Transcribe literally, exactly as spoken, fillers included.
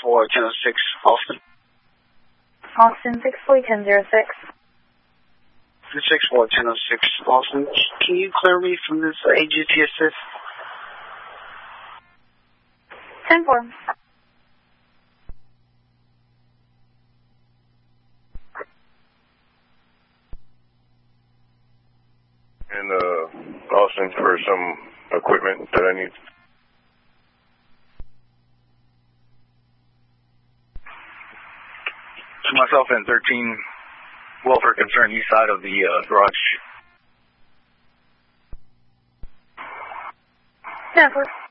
four one zero six, Austin. Austin, six four one zero six. six four one zero six, Austin. Can you clear me from this A G T assist? ten four. And, uh, Austin, for some equipment that I need. To myself and thirteen, welfare concern, east side of the uh, garage. ten four.